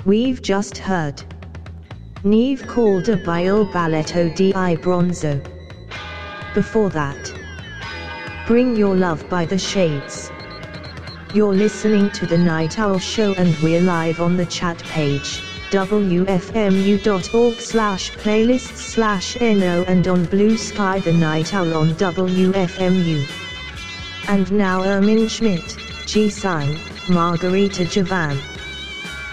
We've just heard Neve called a Bile Balletto di Bronzo. Before that, Bring Your Love by The Shades. You're listening to The Night Owl Show and we're live on the chat page, wfmu.org/playlists/no and on Blue Sky The Night Owl on WFMU. And now Ermin Schmidt, G. Sign, Margarita Javan.